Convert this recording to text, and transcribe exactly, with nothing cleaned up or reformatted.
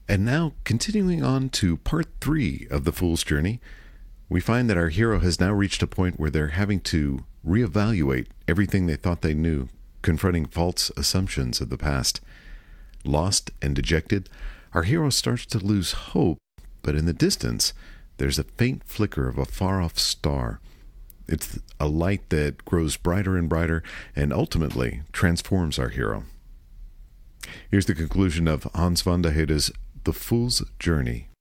And now, continuing on to part three of the Fool's Journey, we find that our hero has now reached a point where they're having to reevaluate everything they thought they knew, confronting false assumptions of the past. Lost and dejected, our hero starts to lose hope, but in the distance, there's a faint flicker of a far-off star. It's a light that grows brighter and brighter and ultimately transforms our hero. Here's the conclusion of Hans van der Heede's The Fool's Journey.